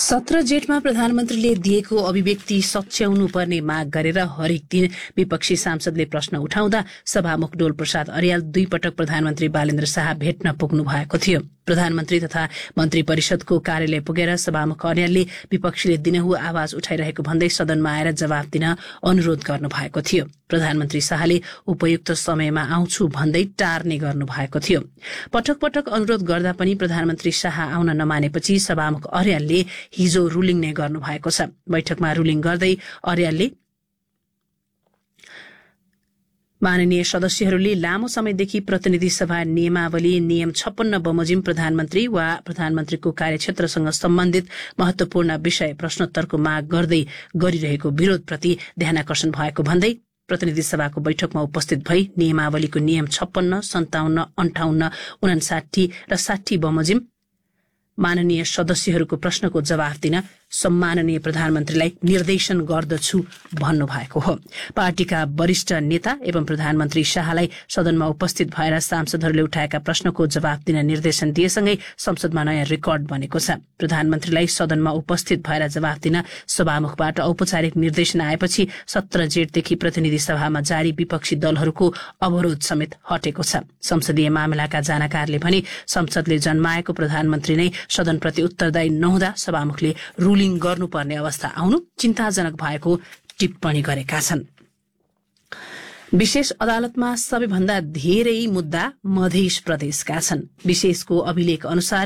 17 जेठमा प्रधानमन्त्रीले दिएको अभिव्यक्ति सच्याउनु पर्ने माग गरेर हरेक दिन विपक्षी सांसदले प्रश्न उठाउँदा सभामुख डोल प्रसाद अर्याल 2 पटक प्रधानमन्त्री बालेन्द्र शाह भेट्न पुग्नु भएको थियो। प्रधानमन्त्री तथा मन्त्री परिषदको कार्यालय पुगेर सभामुख अर्यालले विपक्षीले दिनहुँ आवाज उठाइरहेको भन्दै सदनमा आएर जवाफ दिन अनुरोध गर्नु भएको थियो। प्रधानमन्त्री शाहले उपयुक्त समयमा आउँछु भन्दै टार्ने गर्नु भएको थियो। पटक पटक अनुरोध गर्दा पनि प्रधानमन्त्री शाह आउन नमानेपछि सभामुख अर्यालले हिजो रुलिङ नै गर्नु भएको छ। बैठकमा रुलिङ गर्दै अर्यालले माननीय सदस्यहरूले लामो समयदेखि प्रतिनिधि सभा नियमावली नियम 56 बमोजिम प्रधानमन्त्री वा प्रधानमन्त्रीको कार्यक्षेत्रसँग सम्बन्धित महत्वपूर्ण विषय प्रश्नोत्तरको माग गर्दै गरिरहेको विरोधप्रति ध्यानाकर्षण भएको भन्दै प्रतिनिधि सभाको बैठकमा उपस्थित भई नियमावलीको नियम 56, 57, 58, 59 र 60 बमोजिम माननीय सदस्यहरूको प्रश्नको जवाफ दिन सम्माननीय प्रधानमन्त्रीलाई निर्देशन गर्दछु भन्नुभएको हो। पार्टीका वरिष्ठ नेता एवं प्रधानमन्त्री शाहलाई सदनमा उपस्थित भएर सांसदहरूले उठाएका प्रश्नको जवाफ दिन निर्देशन दिएसँगै संसदमा नयाँ रेकर्ड बनेको छ। प्रधानमन्त्रीलाई सदनमा उपस्थित भएर जवाफ दिन सभामुखबाट औपचारिक निर्देशन आएपछि 17 जेठदेखि प्रतिनिधि सभामा जारी विपक्षी दलहरूको अवरोध समेत हटेको छ। संसदीय मामिलाका जानकारले भने संसदले जन्माएको प्रधानमन्त्री नै सदनप्रति उत्तरदायी नहुँदा सभामुखले रुलिङ गर्नुपर्ने अवस्था आउनु चिन्ताजनक भएको टिप्पणी गरेका छन्। विशेष अदालतमा सबैभन्दा धेरै मुद्दा मध्य प्रदेशका छन्। विशेषको अभिलेख अनुसार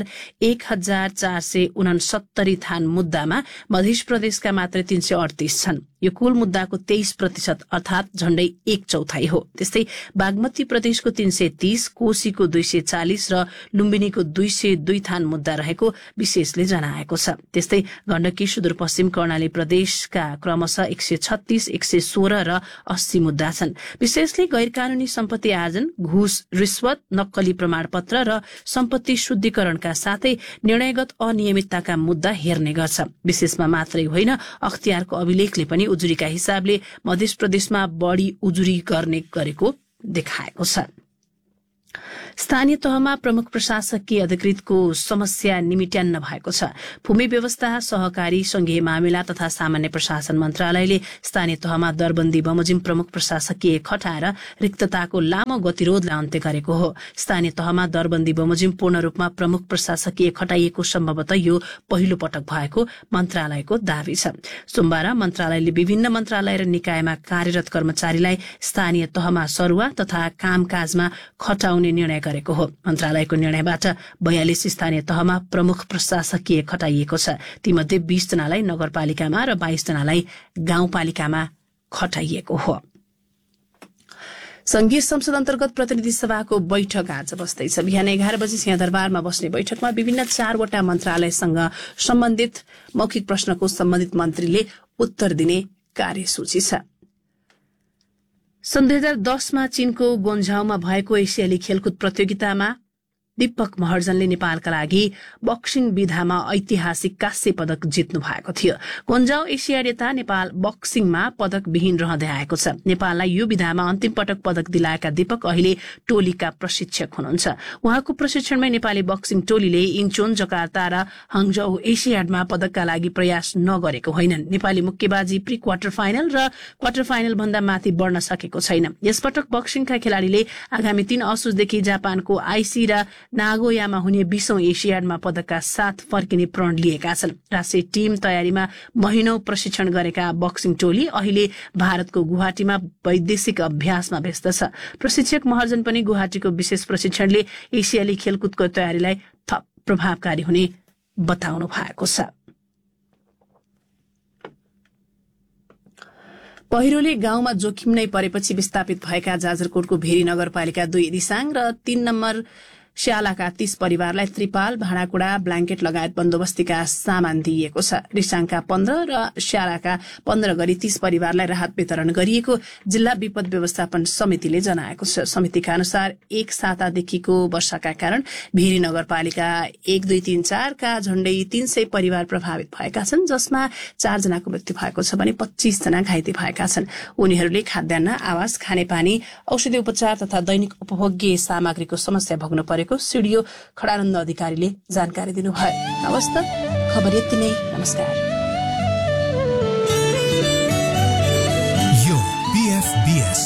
1469 थान मुद्दामा मध्य प्रदेशका मात्र 338 छन्। यो कुल मुद्दाको 23% अर्थात झण्डै 1/4 हो। त्यस्तै बागमती प्रदेशको 330, कोशीको 240 र लुम्बिनीको 202 थान मुद्दा रहेको विशेषले जनाएको छ। त्यस्तै गण्डकी सुदूरपश्चिम कर्णाली प्रदेशका क्रमशः 136, 116 र 80 मुद्दा छन्। विशेषले गैरकानूनी सम्पत्ति आर्जन, घुस, रिश्वत, नक्कली प्रमाणपत्र र सम्पत्ति शुद्धिकरणका साथै निर्णयगत अनियमितताका मुद्दा हेर्ने गर्छ। विशेषमा मात्रै होइन, अख्तियारको अभिलेखले पनि उजुरीका हिसाबले मध्य प्रदेशमा बढ़ी उजुरी गर्ने गरेको देखाएको छ। स्थानीय तहमा प्रमुख प्रशासकीय अधिकृतको समस्या निमिट्यान्न भएको छ। भूमि व्यवस्था, सहकारी, संघीय मामिला तथा सामान्य प्रशासन मन्त्रालयले स्थानीय तहमा दरबन्दी बमोजिम प्रमुख प्रशासकीय खटाएर रिक्तताको लामो गतिरोधलाई अन्त्य गरेको हो। स्थानीय तहमा दरबन्दी बमोजिम पूर्ण रूपमा प्रमुख प्रशासकीय खटाइएको सम्भवतः यो पहिलो पटक भएको मन्त्रालयको दावी छ। सोमबार मन्त्रालयले विभिन्न मन्त्रालय र निकायमा कार्यरत कर्मचारीलाई स्थानीय तहमा सरुवा तथा कामकाजमा खटाउने निर्णय गरेको हो। मन्त्रालयको निर्णयबाट 42 स्थानीय तहमा प्रमुख प्रशासकीय खटाइएको छ। तीमध्ये 20 जनालाई नगरपालिकामा र 22 जनालाई गाउँपालिकामा खटाइएको हो। संघीय संसद अन्तर्गत प्रतिनिधि सभाको बैठक आज बस्दैछ। बिहान 11 बजी सिंहदरबारमा बस्ने बैठकमा विभिन्न 4वटा मन्त्रालयसँग सम्बन्धित मौखिक प्रश्नको सम्बन्धित मन्त्रीले उत्तर दिने कार्यसूची छ। सन् 2010मा चीनको गोन्झाउमा भएको एसियाली खेलकुद प्रतियोगितामा दीपक महर्जनले नेपालका लागि बक्सिङ विधामा ऐतिहासिक काँस्य पदक जित्नु भएको थियो। गोन्जाउ एसियाड यता नेपाल बक्सिङमा पदक विहीन रहँदै आएको छ। नेपाललाई यो विधामा अन्तिम पटक पदक दिलाएका दीपक अहिले टोलीका प्रशिक्षक हुनुहुन्छ। उहाँको प्रशिक्षणमै नेपाली बक्सिङ टोलीले इन्चोन, जकार्ता र हङजौ एसियाडमा पदकका लागि प्रयास नगरेको होइनन्। नेपाली मुक्केबाजी प्री क्वार्टर फाइनल र क्वार्टर फाइनल भन्दा माथि बढ्न सकेको छैन। यसपटक बक्सिङका खेलाड़ीले आगामी 3 असोजदेखि जापानको आइसी र नागोयामा हुने 20औं एसियाडमा पदकका साथ फर्किने प्रण लिएका छन्। राष्ट्रिय टीम तयारीमा महिनौं प्रशिक्षण गरेका बक्सिङ टोली अहिले भारतको गुवाहाटीमा वैदेशिक अभ्यासमा व्यस्त छ। प्रशिक्षक महर्जन पनि गुवाहाटीको विशेष प्रशिक्षणले एसियाली खेलकुदको तयारीलाई थप प्रभावकारी हुने बताउनु भएको छ। पहिरोले गाउँमा जोखिम नै परेपछि विस्थापित भएका जाजरकोटको भेरी नगरपालिका 2 दिसाङ र 3 नम्बर श्यालाका 30 परिवारलाई त्रिपाल, भाँडाकुँडा, ब्ल्याङ्केट लगायत बन्दोबस्तीका सामान दिइएको छ। रिसाङका 15 र श्यालाका 15 गरी 30 परिवारलाई राहत वितरण गरिएको जिल्ला विपद व्यवस्थापन समितिले जनाएको छ। समितिका अनुसार एक सातादेखिको वर्षाका कारण भेरी नगरपालिका 1, 2, 3, 4 का झण्डै 300 परिवार प्रभावित भएका छन्, जसमा 4 जनाको मृत्यु भएको छ भने 25 जना घाइते भएका छन्। उनीहरूले खाद्यान्न, आवास, खानेपानी, औषधि उपचार तथा दैनिक उपभोग्य सामग्रीको समस्या भोग्नु परेको रहेको सिडिओ खडानन्द अधिकारीले जानकारी दिनुभयो। हवस् त, खबर यति नै। नमस्कार।